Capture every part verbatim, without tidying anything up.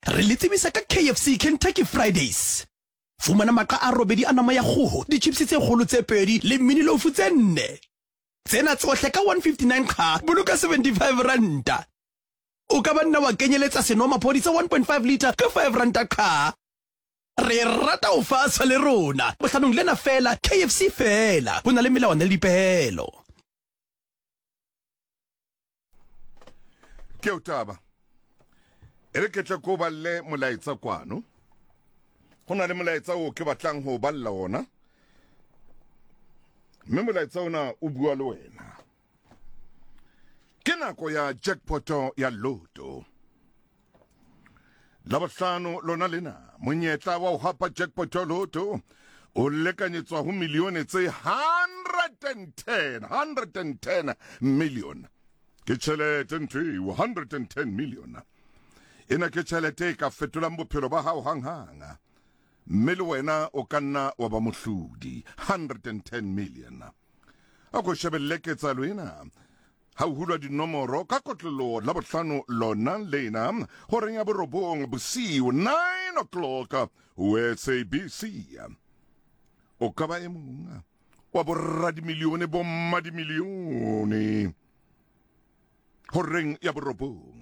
re le tsebisa ka K F C Kentucky Fridays. Fumana maqa a robedi a nama ya kgoho, di-chips tse kgolo tse pedi le mini loaf tse nne. Tsena tsohle ka one fifty-nine kha, boloka seventy-five ranta. O ka banna wa kenyeletsa senomaphodi sa one point five litre ka five ranta kha. Re rata o fasa le rona. Bohlanong lena fela, K F C fela. Ho na le melawana le dipehelo. Ke utaba. Ere ke tla ko balle molaetsa kwano. Go na le molaetsa o ke batlang ho balla ona. Mme molaetsa ona o bua le wena. Ke nako ya jackpot ya Lotto. Labohlano lona lena monyetla wa ho hapa jackpot ya Lotto o lekanyetswa ho milione tse one hundred ten million. Ke tjhelete ntwe one hundred ten million. Ena ke tjhelete ka fetolang bophelo ba hao hanghang. Mme le wena o ka nna wa ba mohlodi one hundred ten million. A ko shebelle ke tsa lwena. Ha o hulwa dinomoro ka kotlolo la bohlano lona lena ho reng ya borobong bosiu nine o'clock o S A B C. O ka ba e mong wa borra di milione bo mma di milione ho reng ya borobong.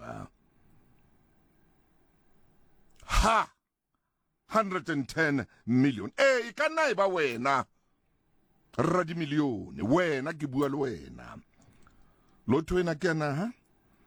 Ha one hundred ten million. Eh, ka nna e ba wena radi milione, wena ke bua le wena. Lotto ena ke ana ha?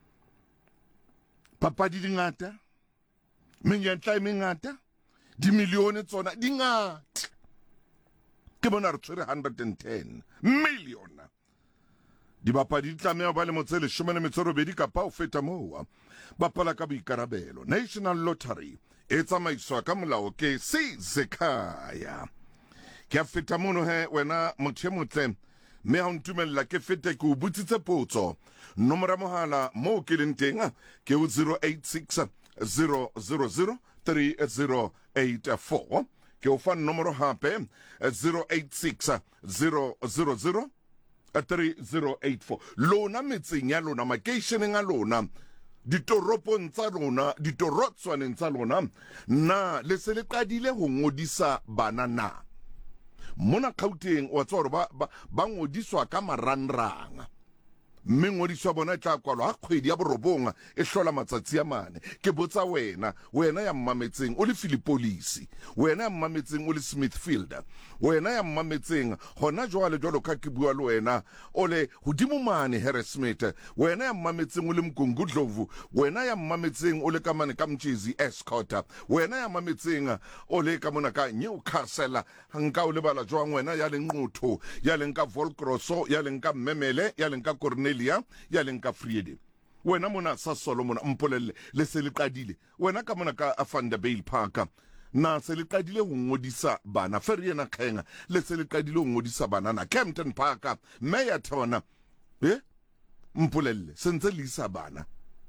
Papadi di ngata, menyetla e mengata, di milione tsona di ngata. Ke bona re tshwere one hundred ten million. Di bapadi di tlameha ba le motse leshome le metso e robedi kapa ho feta moo. Bapala ka boikarabelo. National Lottery e tsamaiswa ka molao ke Sizekhaya. Ke a feta mono he wena motho e motle. Me ha ntumella ke fete ke o butsitse potso. Nomoro ya mohala mo ke leng teng ke o zero eight six zero zero zero three zero eight four. Ke o fa nomoro hape zero eight six zero zero zero three zero eight four. Lona metseng ya lona, makeisheneng a lona, ditoropong tsa lona, ditorotswaneng tsa lona, na le se le qadile ho ngodisa bana na? Mona Gauteng wa tswa ba ba ngodiswa ka maranrang. Mme ngodiswa bona e tla kwalwa ha kgwedi ya borobong e hlola matsatsi a mane. Ke botsa wena, wena ya mmametseng o le Philippolisi, wena ya mmametseng o le Smithfield, wena ya mmametseng hona jwale jwalo ka ke bua le wena o le hodimo mane Harrismith, wena ya mmametseng o le Mgungudlovu, wena ya mmametseng o le ka mane ka Mtshezi Escort, wena ya mmametseng o le ka mona ka Newcastle, nka o le bala jwang wena ya le Nquthu, ya le nka Volcrosso, ya le nka Memele, ya le nka Cornelia, ya le nka Friede. Wena mona sa Solomon mpolelle le se le qadile. Wena ka mona ka Vanderbilt Park na se le qadile ho ngodisa bana. Ferriena Khenga le se le qadile ho ngodisa bana na Kempton Park. Meya Tona eh mpolelle sentse le isa bana.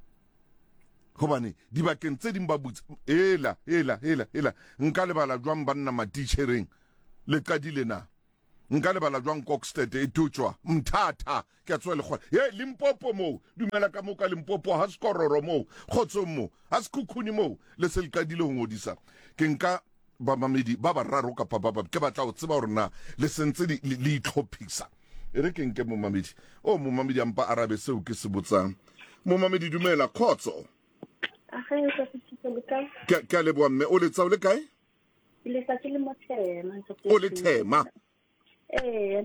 Hobane di bakeng tse ding ba butse ela ela ela ela nka le bala jwang banna ma teachereng le qadile na. Nka le bala jwang Kokstad e tutswa mthata ke a tswele kgona ye Limpopo mo dumela ka mo ka Limpopo ha skororo mo khotso mo ha skhukhuni mo le se le qadile ho ngodisa. Ke nka ba mamedi ba ba raro ka papa ba ke batla ho tseba hore na le sentse le itlhophisa. E re ke nke mo mamedi o mo mamedi ampa arabe seo ke se botsang. Mo mamedi dumela khotso. A ga e se se ka ke ke le bo mme o le tsao le kae? Le sa ke le mothema o le thema. Eh,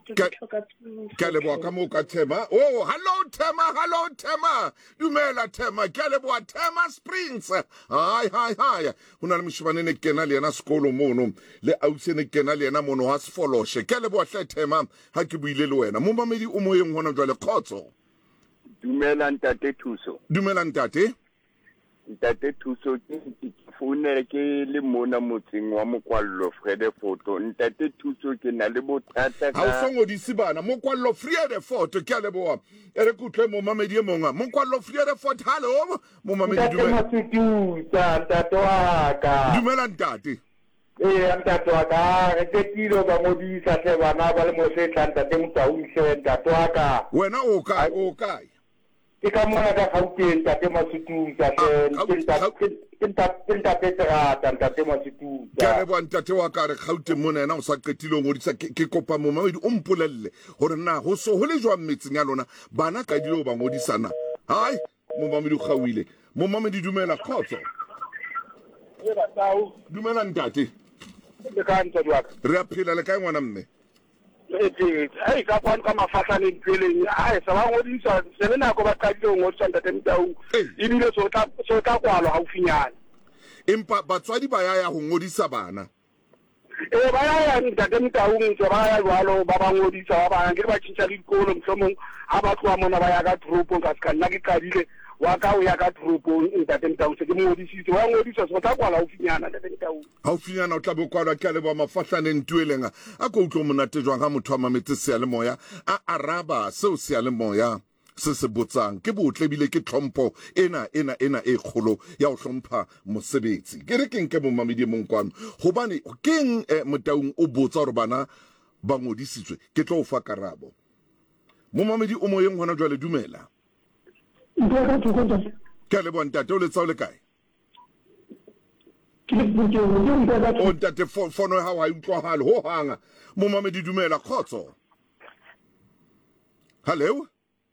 Ke le boa ka mo ka Thema. Oh, hello Thema, hello Thema. Dumela Thema, ke le boa Thema Springs. Hai hai hai. Hona le mshibane ne kena le yena sekolo mono. Le ausi ne kena le yena mono ha sefoloshe. Ke le boa hle Thema, ha ke buile le wena. Mo mamedi o moyeng hona jwale khotso. Dumela ntate Thuso. Dumela ntate. Ntate Thuso ke founela ke le mona motseng wa Mokwallo Frede Photo. Ntate Thuso ke na le bothata ka ha o songo di sibana Mokwallo Frede Photo ke a leboa. Ere kutlwe mo mamedi e monga Mokwallo Frede Photo. Hallo mo mamedi dumela. Ntate wa ka. Dumela ntate. Eh ntate wa ka re ke tilo ba modisa tle bana ba le mo se tlanta te motsaunse ntate wa ka. Wena o ka o ka ke ka mona ka Gauteng tate Masutung ka ke ntate Terata ntate Motsetuka ke a leboha ntate wa ka re Gauteng mona yena o sa qetile o ngodisa ke ke kopa momamedi o mpolelle hore na ho so ho le jwang metseng ya lona bana ka dilo ba ngodisana hai momamedi o gauile momamedi dumela khotso e ba tau dumela ntate le ka ntse jwa re a phela le kae ngwana mme e tse ai ka kwan ka mafatla le mpeleng ai sa ba ngodisa se le nako ba qadile ho ngodisa ntate Mtau e bile so tla so tla kwalo haufinyana empa batswadi ba ya ya ho ngodisa bana e ba ya ya ntate Mtau ntse ba ya jwalo ba ba ngodisa ba ba ke ba tshintsa le dikolo mhlomong ha ba tloa mona ba ya ka tropo ka ska nna ke qadile wa ka o ya ka tropo ntate Mtau se ke ngodisitse wa ngodisa so tla kwala haufinyana ntate Mtau haufinyana o tla be kwalwa ke a leboha mafahlaneng tuelenga a ko utlwa monate jwang ha motho a mametse sealemoya a araba seo sealemoya se se botsang ke botle bile ke tlhompho ena ena ena e kgolo ya ho hlompha mosebetsi ke re keng ke momamedi mong kwano hobane keng Motaung o botsa hore bana ba ngodisitswe ke tlo o fa karabo momamedi o moyeng hona jwale dumela ke a leboha ntate o letsa o le kae o ntate fono ya hao ha e utlwahale ho hanga momamedi dumela khotso hello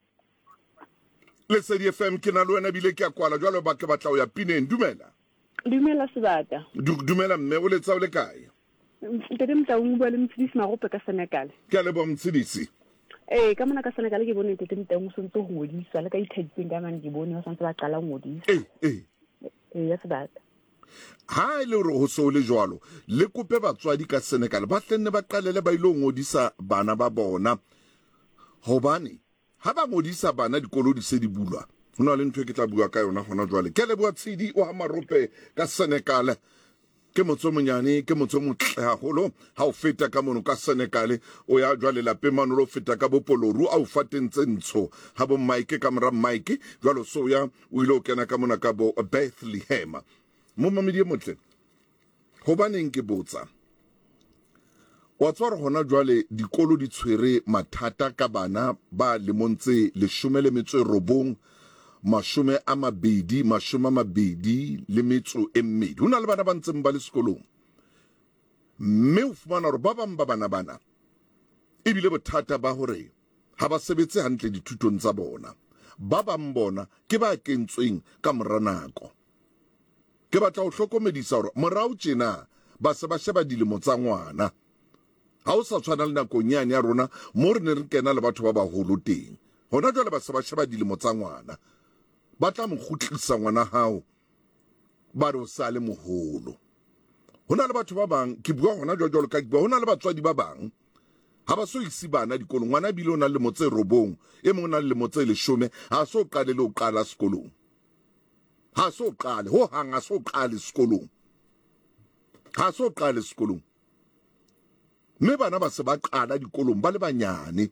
Lesedi F M ke na le wena bile ke a kwala jwalo ba ke batla o ya pineng dumela dumela sebata dumela mme o letsa o le kae ntate Mtaung bua le Mtsidisi Marope ka Senekal ke a leboha Mtsidisi eh ka mona ka Senekal ke bone ntate Mtaung o sontse ho ngodisa le ka ithaditseng ka mane ke bone o sontse ba qala ngodisa eh eh eh ya sebata ha ile hore ho so le jwalo le kope batswadi ka Senekal ba hlenne ba qalele ba ile ngodisa bana ba bona hobane ha ba ngodisa bana dikolo di se di bulwa hona le ntwe ke tla bua ka yona hona jwale ke le bua Tshidi o ha Marope ka Senekal ke motso monyane ke motso motle haholo ha o feta ka mono ka Senekal o ya jwale la pemano lo feta ka bopoloru a o fatentse ntsho ha bo Mike ka mra Mike jwalo so ya o ile o kena ka mona ka bo Bethlehem mo mamedi motle hobaneng ke botsa wa tswara hona jwale dikolo di tshwere mathata ka bana ba lemontse leshome le metso e robong mashome a mabedi mashome a mabedi le metso e mmedi hona le bana ba ntseng ba le sekolong mme o fumana hore ba bang ba bana bana e bile bothata ba hore ha ba sebetse hantle dithutong tsa bona ba bang bona ke ba kentsweng ka mora nako ke batla ho hlokomedisa hore morao tjena ba se ba sheba dilemo tsa ngwana ha o sa tshwana le nakong yane ya rona mo re ne re kena le batho ba baholo teng hona jwale ba se ba sheba dilemo tsa ngwana ba tla mo kgutlisa ngwana hao ba re o sa le moholo hona le batho ba bang ke bua hona jwale ka bua hona le batswadi ba bang ha ba so isi bana dikolo ngwana bile o na le motse robong e mong na le motse leshome ha so qale le o qala sekolong ha so qale ho hanga so qale sekolong ha so qale sekolong mme bana ba se ba qala dikolong ba le banyane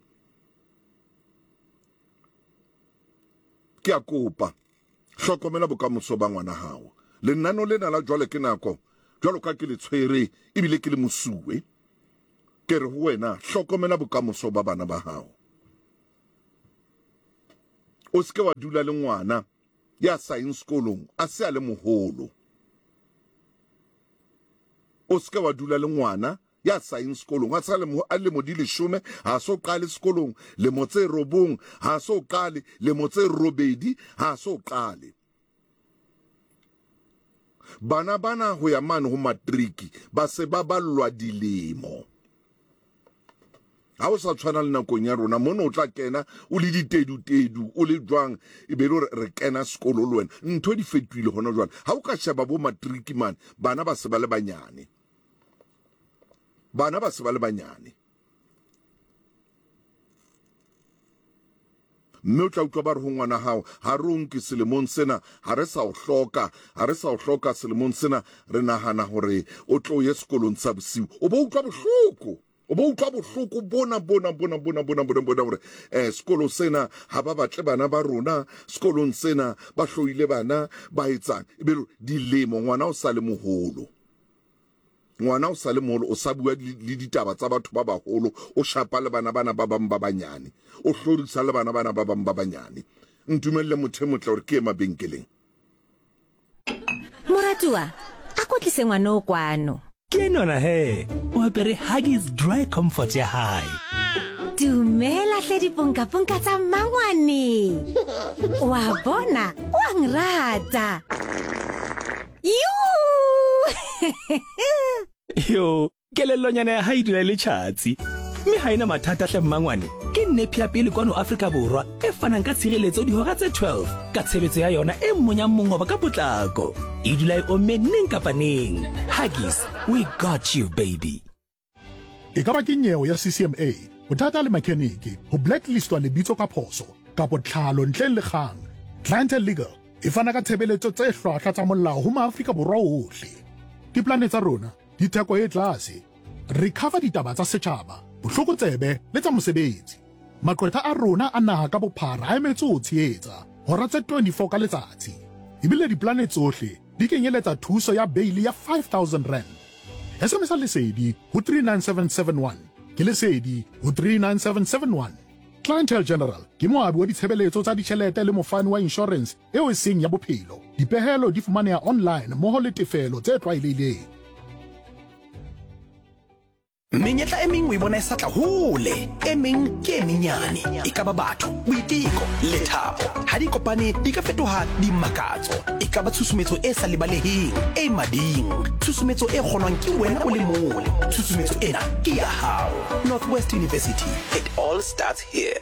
ke a kopa hlokomela bokamoso ba ngwana hao lenano lena la jwale ke nako jwalo ka ke le tshwere ebile ke le mosuwe ke re ho wena hlokomela bokamoso ba bana ba hao o se ke wa dula le ngwana ya science sekolong a se a le moholo o se ke wa dula le ngwana ya science sekolong a sa le mo a le mo di leshome ha so qale sekolong le motse robong ha so qale le motse robedi ha so qale bana bana ho ya mane ho matriki ba se ba ballwa dilemo ha o sa tshwana le nakong ya rona mono o tla kena o le ditedu tedu o le jwang e be le re kena sekolo le wena ntho di fetohile hona jwale ha o ka sheba bo matriki man bana ba se ba le banyane bana ba se ba le banyane mme o tla utlwa ba re ho ngwana hao ha re o nke selemong sena ha re sa o hloka ha re sa o hloka selemong sena re nahana hore o tlo ye sekolong sa bosiu o bo utlwa bohloko o bo utlwa bohloko bona bona bona bona bona bona bona hore eh sekolo sena ha ba batle bana ba rona sekolong sena ba hloile bana ba etsang e be dilemo ngwana o sa le moholo ngwana o sa le moholo o sa bua le ditaba tsa batho ba baholo o shapa le bana bana ba bang ba banyane o hlorisa le bana bana ba bang ba banyane ntumelle motho motle hore ke ema benkeleng Molatua, a ko tlise ngwana o kwano. Ke nona he, o apere Huggies Dry Comfort ya hae. Dumela hle diponka ponka tsa mmangwane. Wa bona, wa ngrata. Yoo! Yo, kelellonyana ya hae dula le tšhatsi. Mme ha ena mathata hle mmangwane. Ke nepi ya pele kwano Afrika Borwa e fanang ka tshireletso dihora tse twelve ka tshebetso ya yona e mmonya mongoba ka potlako. E dula e omme neng kapa neng. Huggies, we got you baby. E ka ba ke nyewe ya C C M A, bothata le mechanic, ho blacklistwa lebitso ka phoso, kapo tlhalo ntleng le kgang. Clientele Legal e fana ka tshebeletso tse hlwahlwa tsa molao ho maAfrika Borwa ohle. Diplane tsa rona di theko e tlase. Recover ditaba tsa setjhaba, bohlokotsebe le tsa mosebetsi. Maqwetha a rona a naha ka bophara a emetse ho tshehetsa hora tse twenty-four ka letsatsi. Ebile diplane tsohle di kenyeletsa thuso ya bail ya five thousand rand. S M S lesedi ho three nine seven seven one. Ke lesedi ho three nine seven seven one. Clientele General ke moabi wa ditshebeletso tsa ditjhelete le mofani wa insurance eo e seng ya bophelo. Dipehelo di fumaneha online mmoho le tefelo tse tlwaelehileng. Menyetla e meng o e bona e sa tla hole, e meng ke e menyane. E ka ba batho, boiteko le thabo. Ha di kopane di ka fetoha dimakatso. E ka ba tshusumetso e sa lebaleheng, e mading. Tshusumetso e kgonwang ke wena o le mong. Tshusumetso ena ke ya hao. Northwest University, it all starts here.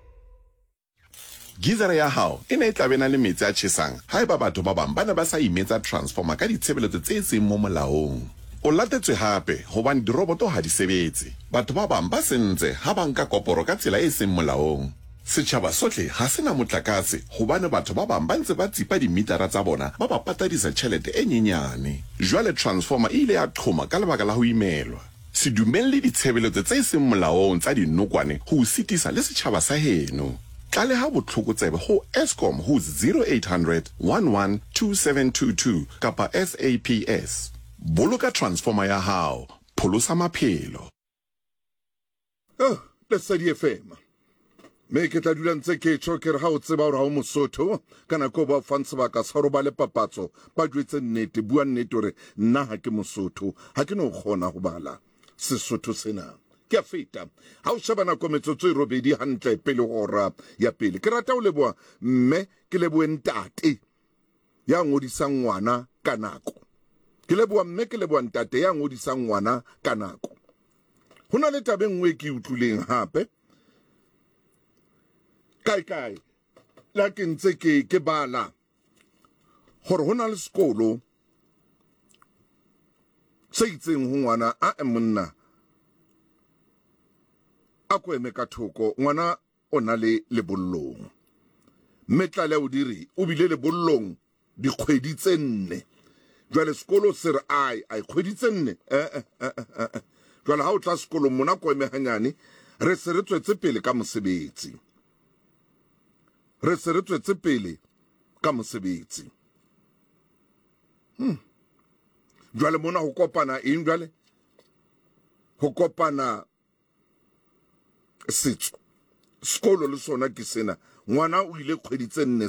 Gizere ya hao e ne e tla bena le metsi a tjhesang ha eba batho ba bang ba ne ba sa imetsa transformer ka ditshebeletso tse seng mo molaong. O latetswe hape hobane diroboto ha di sebetse. Batho ba bang ba sentse ha ba nka koporo ka tsela e seng molaong. Setjhaba sohle ha sena motlakase hobane batho ba bang ba ntse ba tsipa dimitara tsa bona ba ba patadisa tjhelete e nyenyane. Jwale transformer ile ya qhoma ka lebaka la ho imelwa. Se dumelle ditshebeletso tse seng molaong tsa dinokwane ho sitisa le setjhaba sa heno. Tlale ha botlhokotsebe ho Eskom ho zero eight hundred one one two seven two two kapa S A P S. Boloka transformer ya hao, pholosa maphelo. Oh, Lesedi F M. Me ke tla dula ntse ke tjho ke re ha o tseba hore ha o Mosotho kana ko ba fang sebaka sa hore ba le papatso ba jwetse nnete bua nnete hore nna ha ke Mosotho ha ke no kgona ho bala Sesotho sena. Ke a feta ha o shebana kometsotso e robedi hantle pele hora ya pele. Ke rata o leboa mme ke leboe ntate ya ngodisang ngwana ka nako. Ke leboa mme ke leboa ntate ya ngodisang ngwana ka nako. Hona le tabe nngwe ke utluleng hape. Kai kai la ke ntse ke ke bala hore hona le sekolo se itseng ho ngwana a emonna a ko eme ka thoko ngwana o na le lebollong. Metlale o diri o bile lebollong di kgwedi tse nne. Jwale sekolo se re ai ai kgwedi tse nne eh eh eh. Jwale ha o tla sekolo mona ko eme hanyane re se re tswetse pele ka mosebetsi. Re se re tswetse pele ka mosebetsi. Hmm. Jwale mona ho kopana eng jwale? Ho kopana setso. Sekolo le sona ke sena. Ngwana o ile kgwedi tse nne